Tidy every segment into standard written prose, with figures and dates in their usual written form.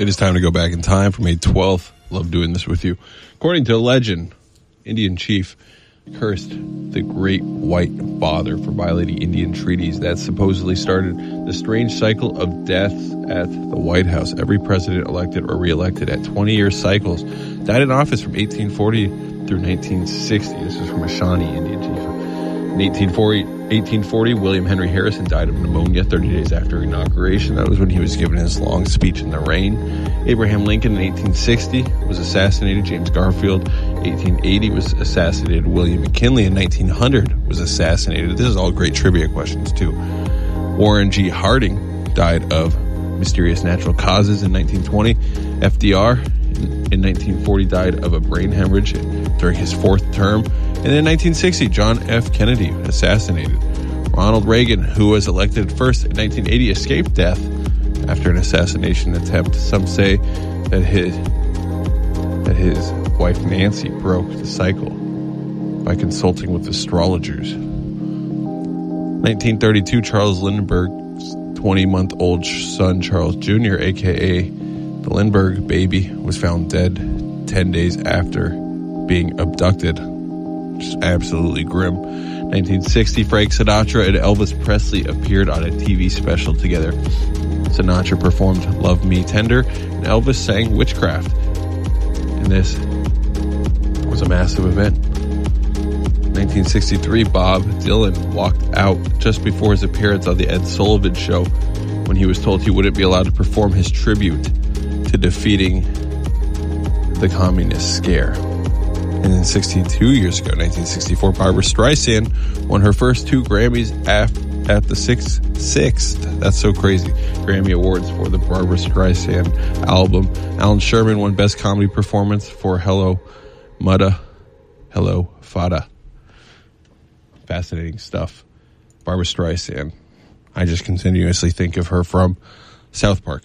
It is time to go back in time for May 12th. Love doing this with you. According to legend, Indian chief cursed the Great White Father for violating Indian treaties. That supposedly started the strange cycle of deaths at the White House. Every president elected or reelected at 20-year cycles died in office from 1840 through 1960. This is from a Shawnee Indian chief. In 1840, William Henry Harrison died of pneumonia 30 days after inauguration. That was when he was giving his long speech in the rain. Abraham Lincoln in 1860 was assassinated. James Garfield, 1880, was assassinated. William McKinley in 1900 was assassinated. This is all great trivia questions, too. Warren G. Harding died of mysterious natural causes in 1920. FDR in 1940 died of a brain hemorrhage during his fourth term. And in 1960, John F. Kennedy assassinated. Ronald Reagan, who was elected first in 1980, escaped death after an assassination attempt. Some say that his wife Nancy broke the cycle by consulting with astrologers. 1932, Charles Lindbergh's 20-month-old son, Charles Jr., a.k.a. the Lindbergh baby, was found dead 10 days after being abducted. Which is absolutely grim. 1960, Frank Sinatra and Elvis Presley appeared on a TV special together. Sinatra performed Love Me Tender, and Elvis sang Witchcraft. And this was a massive event. 1963, Bob Dylan walked out just before his appearance on the Ed Sullivan Show when he was told he wouldn't be allowed to perform his tribute to defeating the communist scare. And then 62 years ago, 1964, Barbra Streisand won her first 2 Grammys at the sixth. That's so crazy. Grammy Awards for the Barbra Streisand album. Alan Sherman won Best Comedy Performance for Hello Mudda, Hello Fada. Fascinating stuff. Barbra Streisand. I just continuously think of her from South Park.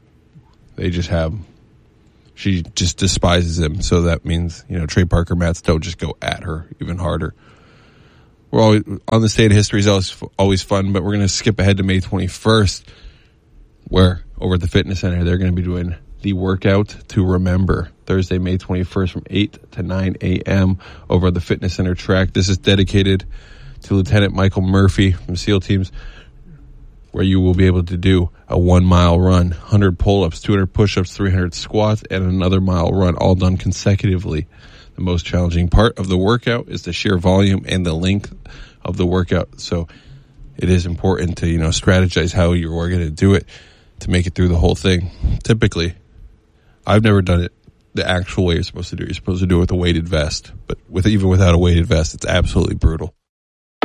She just despises him, so that means, Trey Parker Matts don't just go at her even harder. We're always on the State of History is always fun, but we're going to skip ahead to May 21st, where over at the Fitness Center, they're going to be doing the Workout to Remember, Thursday, May 21st from 8 to 9 a.m. over at the Fitness Center track. This is dedicated to Lieutenant Michael Murphy from SEAL Teams, where you will be able to do a 1-mile run, 100 pull-ups, 200 push-ups, 300 squats, and another mile run, all done consecutively. The most challenging part of the workout is the sheer volume and the length of the workout. So it is important to, strategize how you're going to do it to make it through the whole thing. Typically, I've never done it the actual way you're supposed to do it. You're supposed to do it with a weighted vest. But even without a weighted vest, it's absolutely brutal.